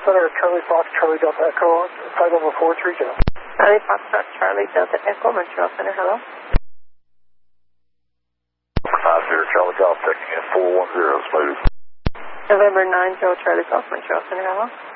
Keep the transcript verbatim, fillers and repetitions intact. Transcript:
Center, Charlie Fox, Charlie Delta Echo, flight level four three zero. Charlie Fox, Charlie Delta Echo, Montreal Center, hello. Five zero, Charlie Golf, checking in four one zero, smooth. November nine zero, Charlie Golf, Montreal Center, hello.